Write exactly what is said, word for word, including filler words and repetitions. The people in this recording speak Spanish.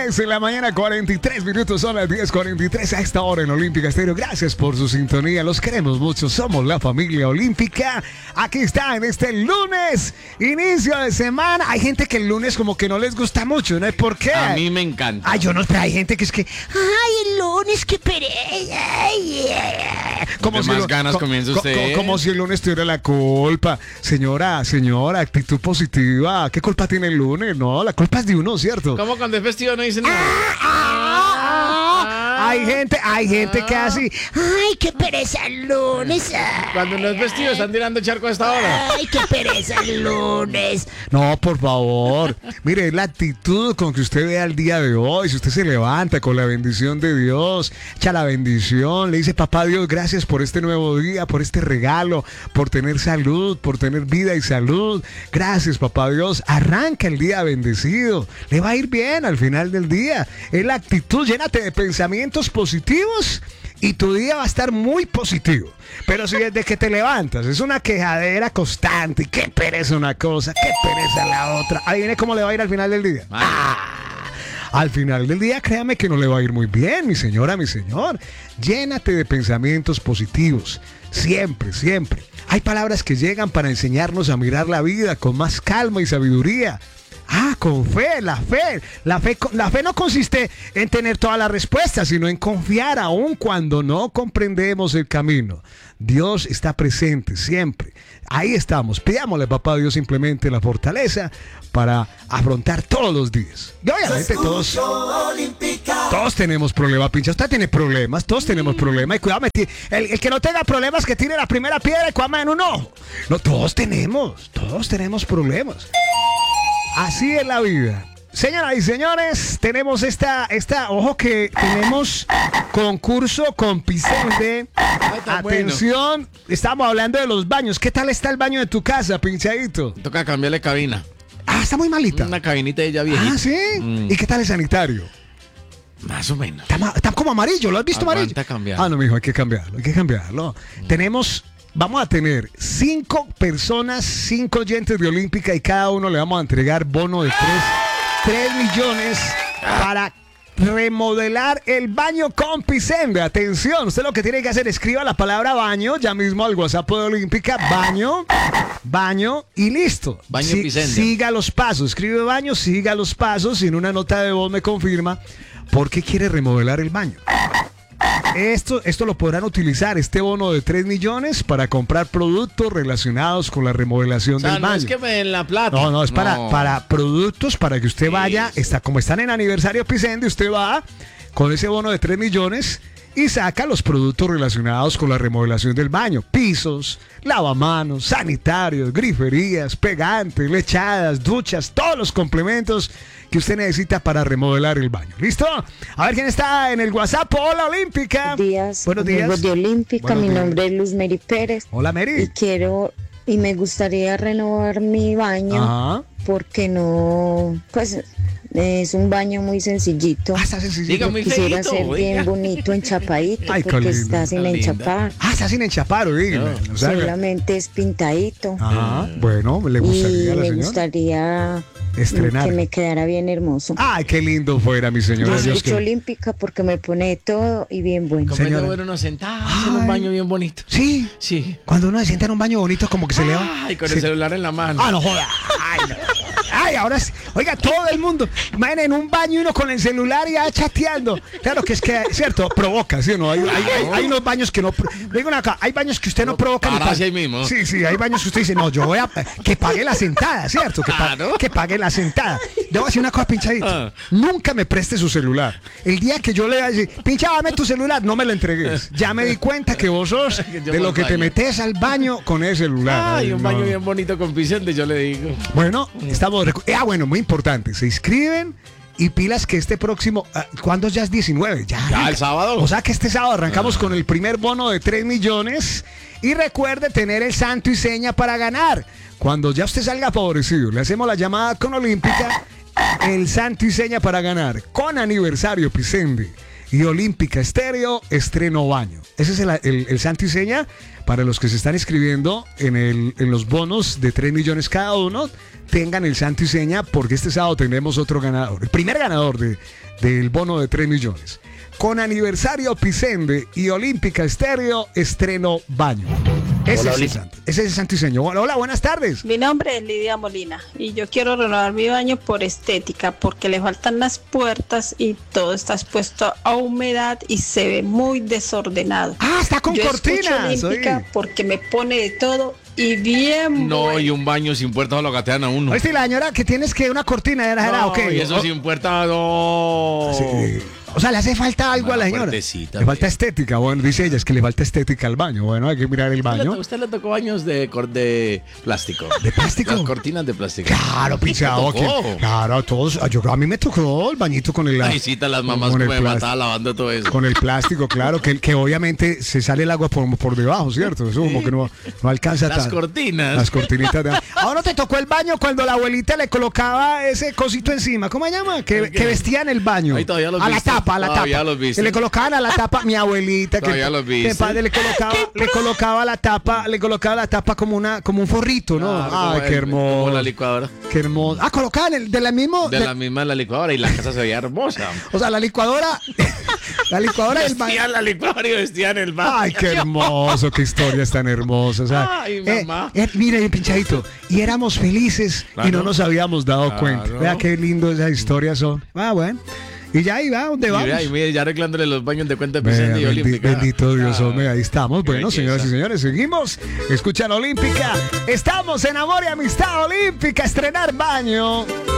diez de la mañana, cuarenta y tres minutos, son las diez cuarenta y tres a esta hora en Olímpica Estéreo. Gracias por su sintonía, los queremos mucho, somos la familia Olímpica. Aquí está en este lunes, inicio de semana. Hay gente que el lunes como que no les gusta mucho, ¿no? ¿Por qué? A mí me encanta. Ay, yo no, pero hay gente que es que, ay, el lunes, qué pereza. Ay, ay. Como ¿Qué si más lo- ganas co- comienza co- usted? co- Como si el lunes tuviera la culpa. Señora, señora, actitud positiva. ¿Qué culpa tiene el lunes? No, la culpa es de uno, ¿cierto? ¿Cómo cuando es festivo no dicen nada? Hay gente, hay gente que así, ay, qué pereza el lunes. Cuando no es festivo están tirando charco a esta hora. Ay, qué pereza el lunes. No, por favor. Mire, es la actitud con que usted vea el día de hoy. Si usted se levanta con la bendición de Dios, echa la bendición, le dice, papá Dios, gracias por este nuevo día, por este regalo, por tener salud, por tener vida y salud. Gracias, papá Dios. Arranca el día bendecido. Le va a ir bien al final del día. Es la actitud, llénate de pensamientos positivos y tu día va a estar muy positivo. Pero si desde que te levantas es una quejadera constante, qué pereza una cosa, qué pereza la otra, ahí viene cómo le va a ir al final del día. Ah, al final del día, créame que no le va a ir muy bien, mi señora, mi señor. Llénate de pensamientos positivos, siempre, siempre. Hay palabras que llegan para enseñarnos a mirar la vida con más calma y sabiduría. Ah, con fe, la fe. La fe, la fe no consiste en tener todas las respuestas, sino en confiar aún cuando no comprendemos el camino. Dios está presente siempre. Ahí estamos. Pidámosle, papá Dios, simplemente la fortaleza para afrontar todos los días. Y obviamente todos, todos tenemos problemas, pincha. Usted tiene problemas, todos tenemos problemas. Y cuidado, meti- el, el que no tenga problemas, que tire la primera piedra y cuama en un ojo. No, todos tenemos, todos tenemos problemas. Así es la vida. Señoras y señores, tenemos esta, esta, ojo que tenemos concurso con Pisende. tan bueno. Atención, estamos hablando de los baños. ¿Qué tal está el baño de tu casa, pinchadito? Toca cambiarle cabina. Ah, está muy malita. Una cabinita de ella viejita. Ah, ¿sí? Mm. ¿Y qué tal el sanitario? Más o menos. Está, ma- está como amarillo, ¿lo has visto Aguanta amarillo? cambiarlo. Ah, no, mijo, hay que cambiarlo, hay que cambiarlo. Tenemos, vamos a tener cinco personas, cinco oyentes de Olímpica y cada uno le vamos a entregar bono de tres, tres millones para remodelar el baño con Pisende. Atención, usted lo que tiene que hacer, escriba la palabra baño ya mismo al WhatsApp de Olímpica, baño, baño y listo. Baño Si- Pisende. Siga los pasos, escribe baño, siga los pasos y en una nota de voz me confirma por qué quiere remodelar el baño. Esto, esto lo podrán utilizar, este bono de tres millones, para comprar productos relacionados con la remodelación O sea, del no baño. es que me den la plata. No, no, es para, No. para productos, para que usted vaya, Eso. está, como están en aniversario Pisende, usted va con ese bono de tres millones y saca los productos relacionados con la remodelación del baño. Pisos, lavamanos, sanitarios, griferías, pegantes, lechadas, duchas, todos los complementos que usted necesita para remodelar el baño. ¿Listo? A ver quién está en el WhatsApp. Hola, Olímpica. Buenos días, Buenos días. amigos de Olímpica. Buenos Mi días. nombre es Luz Mary Pérez Hola, y Mary. quiero y me gustaría renovar mi baño Ajá. porque no, pues es un baño muy sencillito. Ah, está sencillito. Diga, muy Quisiera feíto, ser bien oiga. bonito, enchapadito, Ay, qué porque lindo. está sin Qué linda. enchapar. Ah, está sin enchapar, oígame. No. O sea, Solamente es pintadito. ajá, bueno, le Y gustaría a la me señora gustaría estrenar. que me quedara bien hermoso. Ay, qué lindo fuera, mi señora. Yo Dios escucho que- Olímpica porque me pone todo y bien bueno. Como es Señora. de bueno uno sentado en Ay. un baño bien bonito. Sí, Sí. cuando uno se sienta en un baño bonito, como que se le va. Ay, con se- el celular en la mano. Ah, no joda. Ay, no. Ay, ahora sí. Oiga, todo el mundo. Imaginen en un baño y uno con el celular y ya chateando. Claro que es que, cierto, provoca, ¿sí o no? Hay, hay, hay- hay unos baños que no. pro- Digo acá, hay baños que usted no provoca. ni Para pa- ahí mismo. Sí, sí, hay baños que usted dice, no, yo voy a. Que pague la sentada, ¿cierto? Que, pa- Claro. que pague la sentada. Yo voy a decir una cosa, pinchadita. Ah. Nunca me preste su celular. El día que yo le voy a decir, pincha, dame tu celular, no me lo entregues. Ya me di cuenta que vos sos Yo de lo voy que al te baño. metes al baño con ese celular. Ay, Ay, un no. baño bien bonito con Vicente, yo le digo. Bueno, estamos. recu- Ah, bueno, muy importante. Se inscriben y pilas que este próximo. ah, ¿Cuándo ya es diecinueve? Ya, Ya, arranca. el sábado. O sea que este sábado arrancamos con el primer bono de tres millones. Y recuerde tener el santo y seña para ganar. Cuando ya usted salga favorecido, le hacemos la llamada con Olímpica. El santo y seña para ganar. Con aniversario Pisende. y Olímpica Estéreo estreno baño. Ese es el, el, el santo y seña para los que se están inscribiendo en, el, en los bonos de tres millones cada uno. Tengan el santo y seña porque este sábado tendremos otro ganador, el primer ganador de, del bono de tres millones. Con aniversario Pisende y Olímpica Estéreo, estreno baño. Ese, Hola, es, el Oli. santo, ese es el santo y seña. Hola, hola, buenas tardes. Mi nombre es Lidia Molina y yo quiero renovar mi baño por estética porque le faltan las puertas y todo está expuesto a humedad y se ve muy desordenado. Ah, está con yo cortinas. escucho Olímpica oye. porque me pone de todo y bien No, bueno. y un baño sin puerta lo gatean a uno. Oíste, la señora que tienes que una cortina, ¿era, era No, o qué? y eso O- sin puerta, no. Sí. O sea, le hace falta algo Una a la señora. puertecita, Le falta ve. estética. Bueno, dice ella, es que le falta estética al baño. Bueno, hay que mirar el ¿A baño. usted le tocó baños de, cor- de plástico? ¿De plástico? Las cortinas de plástico. Claro, pichado. ¿Te que- tocó? Claro, a todos. a Yo, a mí me tocó el bañito con el Ay, cita, las mamás con como el me plas- mataba lavando todo eso. Con el plástico, claro, que, que obviamente se sale el agua por, por debajo, ¿cierto? Eso como que no, no alcanza Las tan- cortinas. Las cortinitas de... ¿A uno te tocó el baño cuando la abuelita le colocaba ese cosito encima? ¿Cómo se llama? Que, ¿El qué? que vestían el baño. Ay, todavía los a la viste. tapa, a la Todavía tapa. los viste. Que le colocaban a la tapa mi abuelita. Que, Todavía los viste. que padre le colocaba, le colocaba la tapa, le colocaba la tapa como una, como un forrito, ¿no? Claro, como Ay, qué el- Como hermoso. la licuadora. Qué hermoso. Ah, colocaban el de la mismo. De de- la misma la licuadora y la casa se veía hermosa. O sea, la licuadora. La licuadora del baño. Vestían la licuadora y vestían el baño. Ay, qué hermoso, qué historias tan hermosas. o sea, Ay, eh, mamá. eh, mire, pinchadito, y éramos felices y Claro. no nos habíamos dado Claro. cuenta. Vea qué lindo esas historias son. Ah, bueno. Y ya ahí va, ¿dónde Y vamos? vea, y mire, ya arreglándole los baños de cuenta Vea, Vicente y bendi- Olímpica. bendito Dios, Ah, hombre, ahí estamos. qué Bueno, belleza. señoras y señores, seguimos. Escuchan Olímpica. Estamos en Amor y Amistad Olímpica, estrenar baño.